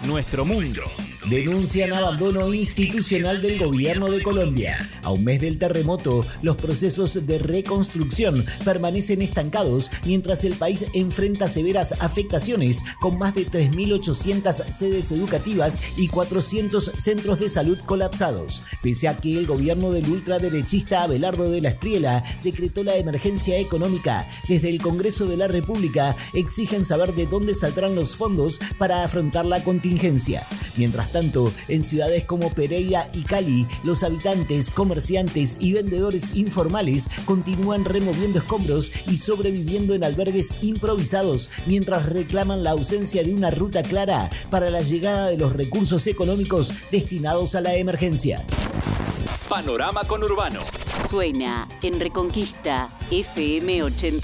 nuestro mundo. Denuncian abandono institucional del gobierno de Colombia. A un mes del terremoto, los procesos de reconstrucción permanecen estancados mientras el país enfrenta severas afectaciones con más de 3.800 sedes educativas y 400 centros de salud colapsados. Pese a que el gobierno del ultraderechista Abelardo de la Espriella decretó la emergencia económica, desde el Congreso de la República exigen saber de dónde saldrán los fondos para afrontar la contingencia. Mientras tanto, en ciudades como Pereira y Cali, los habitantes, comerciantes y vendedores informales continúan removiendo escombros y sobreviviendo en albergues improvisados mientras reclaman la ausencia de una ruta clara para la llegada de los recursos económicos destinados a la emergencia. Panorama Conurbano. Suena en Reconquista FM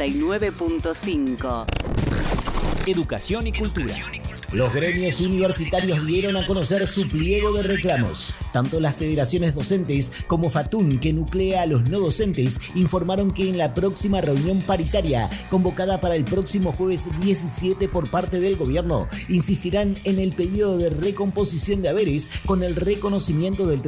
89.5. Educación y cultura. Los gremios universitarios dieron a conocer su pliego de reclamos. Tanto las federaciones docentes como FATUN, que nuclea a los no docentes, informaron que en la próxima reunión paritaria, convocada para el próximo jueves 17 por parte del gobierno, insistirán en el pedido de recomposición de haberes con el reconocimiento del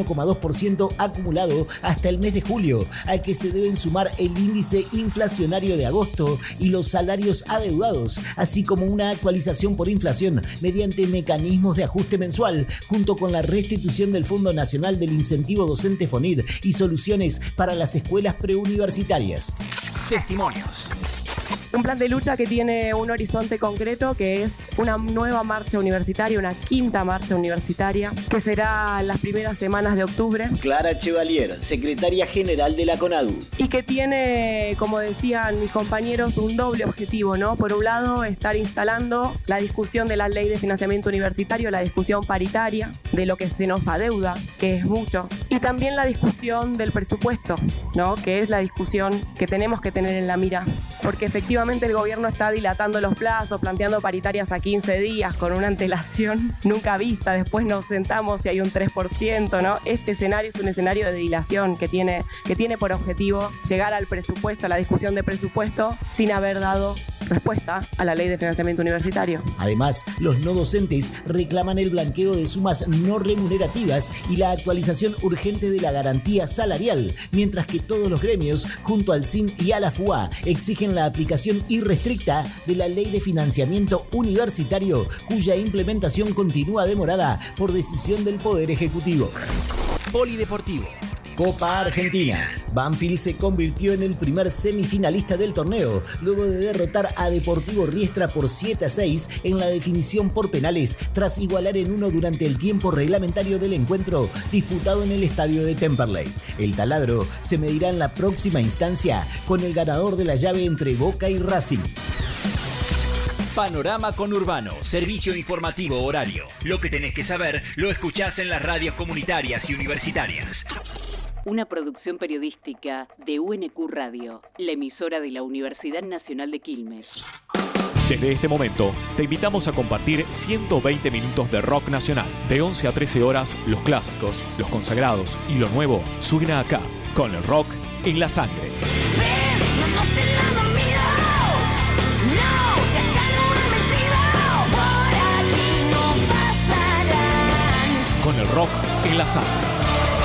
31,2% acumulado hasta el mes de julio, al que se deben sumar el índice inflacionario de agosto y los salarios adeudados, así como una actualización por inflación mediante mecanismos de ajuste mensual, junto con la restitución del Fondo Nacional del Incentivo Docente FONID y soluciones para las escuelas preuniversitarias. Testimonios. Un plan de lucha que tiene un horizonte concreto, que es una nueva marcha universitaria, una quinta marcha universitaria, que será las primeras semanas de octubre. Clara Chevalier, secretaria general de la CONADU. Y que tiene, como decían mis compañeros, un doble objetivo, ¿no? Por un lado, estar instalando la discusión de la ley de financiamiento universitario, la discusión paritaria, de lo que se nos adeuda, que es mucho. Y también la discusión del presupuesto, ¿no? Que es la discusión que tenemos que tener en la mira. Porque efectivamente el gobierno está dilatando los plazos, planteando paritarias a 15 días con una antelación nunca vista. Después nos sentamos y hay un 3%, ¿no? Este escenario es un escenario de dilación que tiene por objetivo llegar al presupuesto, a la discusión de presupuesto, sin haber dado respuesta a la ley de financiamiento universitario. Además, los no docentes reclaman el blanqueo de sumas no remunerativas y la actualización urgente de la garantía salarial, mientras que todos los gremios, junto al CIN y a la FUA, exigen la aplicación irrestricta de la ley de financiamiento universitario, cuya implementación continúa demorada por decisión del Poder Ejecutivo. Polideportivo. Copa Argentina. Banfield se convirtió en el primer semifinalista del torneo, luego de derrotar a Deportivo Riestra por 7-6 en la definición por penales, tras igualar en 1 durante el tiempo reglamentario del encuentro disputado en el estadio de Temperley. El taladro se medirá en la próxima instancia con el ganador de la llave entre Boca y Racing. Panorama Conurbano, servicio informativo horario. Lo que tenés que saber lo escuchás en las radios comunitarias y universitarias. Una producción periodística de UNQ Radio, la emisora de la Universidad Nacional de Quilmes. Desde este momento, te invitamos a compartir 120 minutos de rock nacional. De 11 a 13 horas, los clásicos, los consagrados y lo nuevo suena acá, con el rock en la sangre. Con el rock en la sangre.